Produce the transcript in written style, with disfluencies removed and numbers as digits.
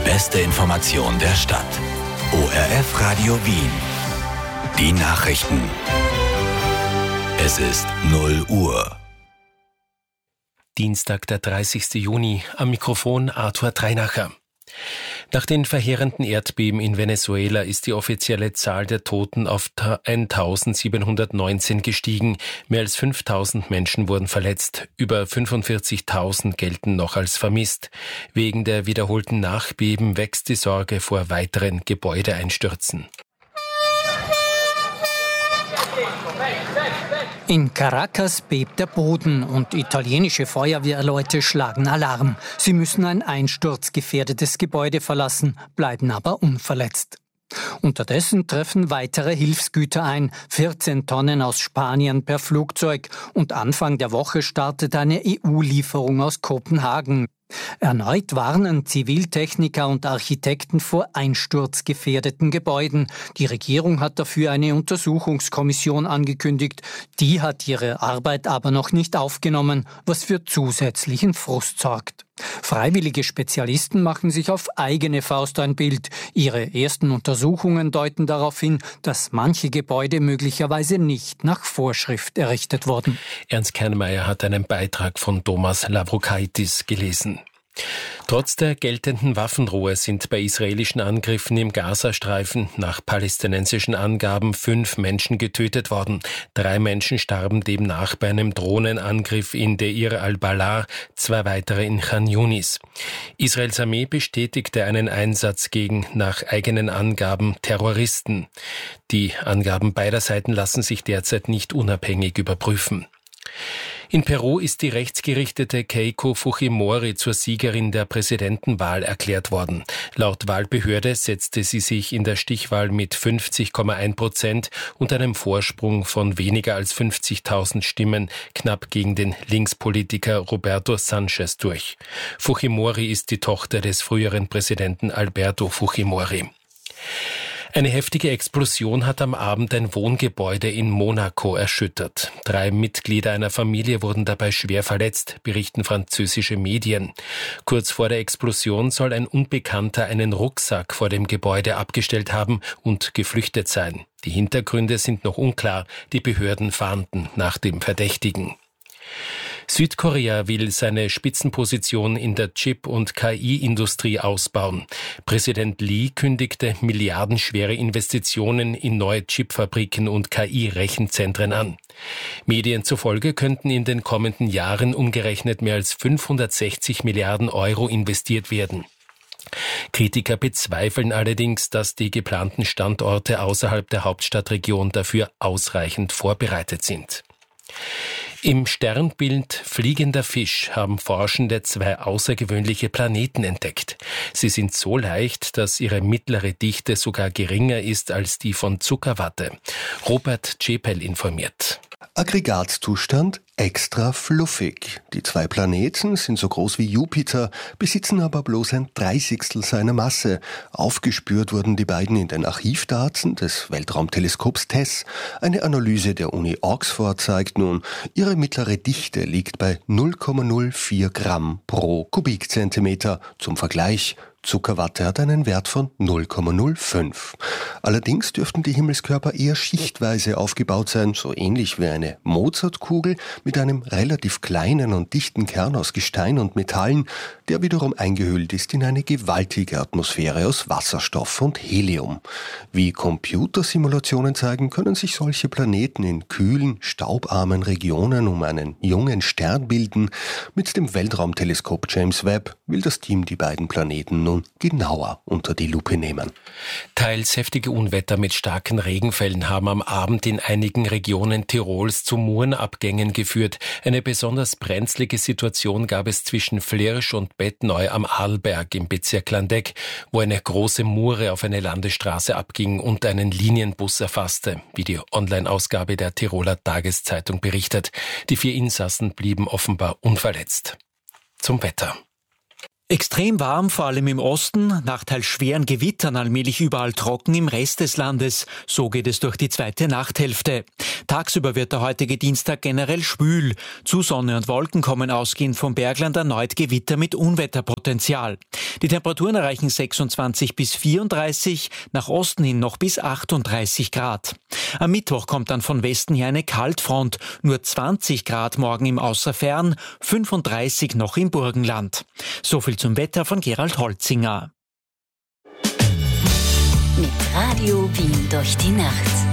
beste Information der Stadt. ORF Radio Wien. Die Nachrichten. Es ist 0 Uhr. Dienstag, der 30. Juni. Am Mikrofon Arthur Treinacher. Nach den verheerenden Erdbeben in Venezuela ist die offizielle Zahl der Toten auf 1719 gestiegen. Mehr als 5000 Menschen wurden verletzt. Über 45.000 gelten noch als vermisst. Wegen der wiederholten Nachbeben wächst die Sorge vor weiteren Gebäudeeinstürzen. In Caracas bebt der Boden und italienische Feuerwehrleute schlagen Alarm. Sie müssen ein einsturzgefährdetes Gebäude verlassen, bleiben aber unverletzt. Unterdessen treffen weitere Hilfsgüter ein, 14 Tonnen aus Spanien per Flugzeug, und Anfang der Woche startet eine EU-Lieferung aus Kopenhagen. Erneut warnen Ziviltechniker und Architekten vor einsturzgefährdeten Gebäuden. Die Regierung hat dafür eine Untersuchungskommission angekündigt. Die hat ihre Arbeit aber noch nicht aufgenommen, was für zusätzlichen Frust sorgt. Freiwillige Spezialisten machen sich auf eigene Faust ein Bild. Ihre ersten Untersuchungen deuten darauf hin, dass manche Gebäude möglicherweise nicht nach Vorschrift errichtet wurden. Ernst Kernmeier hat einen Beitrag von Thomas Lavrokaitis gelesen. Trotz der geltenden Waffenruhe sind bei israelischen Angriffen im Gazastreifen nach palästinensischen Angaben 5 Menschen getötet worden. 3 Menschen starben demnach bei einem Drohnenangriff in Deir al-Balah, 2 weitere in Khan Yunis. Israels Armee bestätigte einen Einsatz gegen, nach eigenen Angaben, Terroristen. Die Angaben beider Seiten lassen sich derzeit nicht unabhängig überprüfen. In Peru ist die rechtsgerichtete Keiko Fujimori zur Siegerin der Präsidentenwahl erklärt worden. Laut Wahlbehörde setzte sie sich in der Stichwahl mit 50,1% und einem Vorsprung von weniger als 50.000 Stimmen knapp gegen den Linkspolitiker Roberto Sanchez durch. Fujimori ist die Tochter des früheren Präsidenten Alberto Fujimori. Eine heftige Explosion hat am Abend ein Wohngebäude in Monaco erschüttert. 3 Mitglieder einer Familie wurden dabei schwer verletzt, berichten französische Medien. Kurz vor der Explosion soll ein Unbekannter einen Rucksack vor dem Gebäude abgestellt haben und geflüchtet sein. Die Hintergründe sind noch unklar. Die Behörden fahnden nach dem Verdächtigen. Südkorea will seine Spitzenposition in der Chip- und KI-Industrie ausbauen. Präsident Lee kündigte milliardenschwere Investitionen in neue Chipfabriken und KI-Rechenzentren an. Medien zufolge könnten in den kommenden Jahren umgerechnet mehr als 560 Milliarden Euro investiert werden. Kritiker bezweifeln allerdings, dass die geplanten Standorte außerhalb der Hauptstadtregion dafür ausreichend vorbereitet sind. Im Sternbild Fliegender Fisch haben Forschende 2 außergewöhnliche Planeten entdeckt. Sie sind so leicht, dass ihre mittlere Dichte sogar geringer ist als die von Zuckerwatte. Robert Czepel informiert. Aggregatzustand extra fluffig. Die 2 Planeten sind so groß wie Jupiter, besitzen aber bloß 1/30 seiner Masse. Aufgespürt wurden die beiden in den Archivdaten des Weltraumteleskops TESS. Eine Analyse der Uni Oxford zeigt nun, ihre mittlere Dichte liegt bei 0,04 Gramm pro Kubikzentimeter. Zum Vergleich: Zuckerwatte hat einen Wert von 0,05. Allerdings dürften die Himmelskörper eher schichtweise aufgebaut sein, so ähnlich wie eine Mozartkugel mit einem relativ kleinen und dichten Kern aus Gestein und Metallen, der wiederum eingehüllt ist in eine gewaltige Atmosphäre aus Wasserstoff und Helium. Wie Computersimulationen zeigen, können sich solche Planeten in kühlen, staubarmen Regionen um einen jungen Stern bilden. Mit dem Weltraumteleskop James Webb will das Team die beiden Planeten nun genauer unter die Lupe nehmen. Teils heftige Unwetter mit starken Regenfällen haben am Abend in einigen Regionen Tirols zu Murenabgängen geführt. Eine besonders brenzlige Situation gab es zwischen Flirsch und Bettneu am Arlberg im Bezirk Landeck, wo eine große Mure auf eine Landesstraße abging und einen Linienbus erfasste, wie die Online-Ausgabe der Tiroler Tageszeitung berichtet. Die 4 Insassen blieben offenbar unverletzt. Zum Wetter. Extrem warm, vor allem im Osten, nach teils schweren Gewittern allmählich überall trocken im Rest des Landes. So geht es durch die zweite Nachthälfte. Tagsüber wird der heutige Dienstag generell schwül. Zu Sonne und Wolken kommen ausgehend vom Bergland erneut Gewitter mit Unwetterpotenzial. Die Temperaturen erreichen 26 bis 34, nach Osten hin noch bis 38 Grad. Am Mittwoch kommt dann von Westen her eine Kaltfront. Nur 20 Grad morgen im Außerfern, 35 noch im Burgenland. So viel zum Wetter von Gerald Holzinger. Mit Radio Wien durch die Nacht.